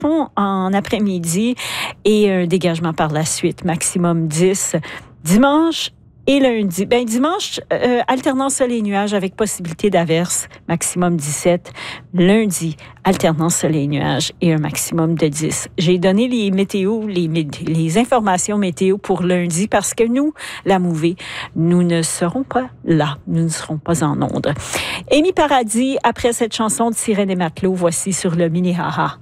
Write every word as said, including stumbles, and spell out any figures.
en après-midi et un dégagement par la suite, maximum dix. Dimanche et lundi. Ben, dimanche, euh, alternance soleil-nuages avec possibilité d'averse, maximum dix-sept. Lundi, alternance soleil-nuages et un maximum de dix. J'ai donné les météos, les, les informations météo pour lundi parce que nous, la Mouvée, nous ne serons pas là. Nous ne serons pas en onde. Amy Paradis, après cette chanson de Sirène et Matelot, voici sur le Minnehaha.